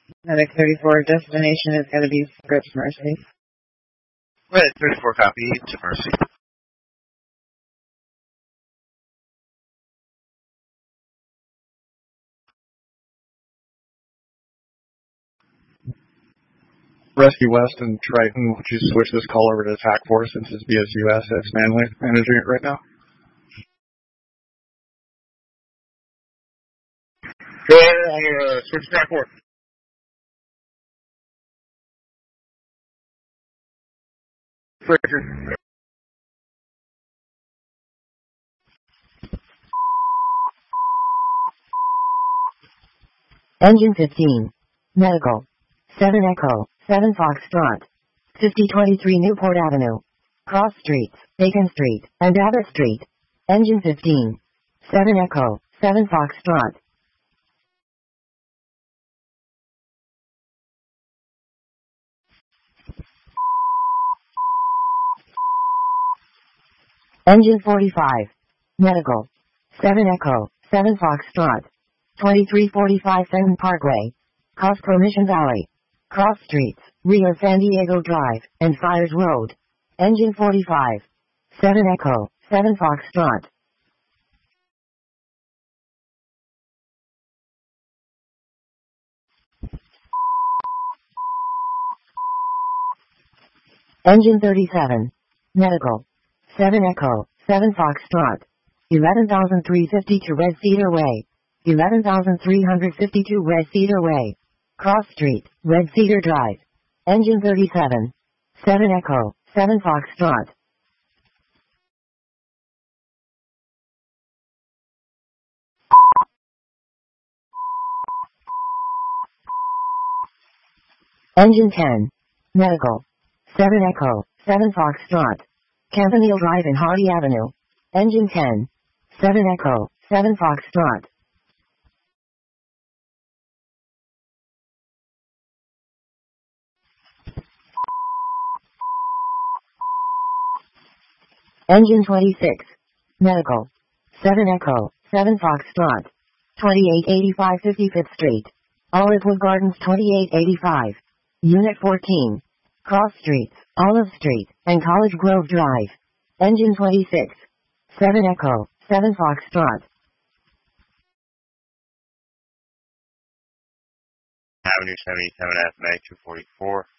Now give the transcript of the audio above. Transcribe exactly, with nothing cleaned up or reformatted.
Medic thirty-four, destination is going to be Scripps Mercy. Medic thirty-four, copy to Mercy. Rescue West and Triton, would you switch this call over to Attack Force since it's B S U S that's manually managing it right now? Go ahead, I'll uh, switch Attack Force. Switcher. Engine fifteen. Medical. seven Echo, seven Foxtrot. fifty twenty-three Newport Avenue. Cross Streets, Bacon Street, and Abbott Street. Engine fifteen. seven Echo, seven Foxtrot. Engine forty-five. Medical. seven Echo, seven Foxtrot. twenty-three forty-five Fenton Parkway. Costco Mission Valley. Cross Streets, Rio San Diego Drive, and Fires Road. Engine forty-five. seven Echo, seven Foxtrot. Engine thirty-seven. Medical. seven Echo, seven Foxtrot. eleven thousand three hundred fifty-two Red Cedar Way. eleven thousand three hundred fifty-two Red Cedar Way. Cross Street, Red Cedar Drive. Engine thirty-seven. seven Echo, seven Foxtrot. Engine ten. Medical. seven Echo, seven Foxtrot. Campanile Drive and Hardy Avenue. Engine ten. seven Echo, seven Foxtrot. Engine twenty-six. Medical. seven Echo, seven Foxtrot. twenty-eight eighty-five fifty-fifth Street. Olivewood Gardens twenty-eight eighty-five. Unit fourteen. Cross Streets, Olive Street, and College Grove Drive. Engine twenty-six. seven Echo, seven Foxtrot. Avenue seventy-seven F, Mag two forty-four.